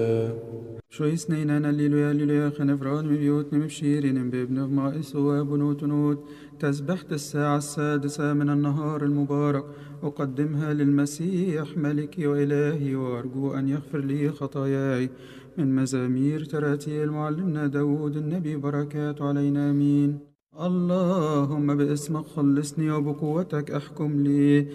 شو يسنينا هللويا هللويا خنفران بيوتنا مبشيرين بابن مائس وبنوت نوت تسبحة الساعة 6 من النهار المبارك أقدمها للمسيح ملكي وإلهي وأرجو أن يغفر لي خطاياي من مزامير تراتيل معلمنا داود النبي بركات علينا آمين. اللهم باسمك خلصني وبقوتك احكم لي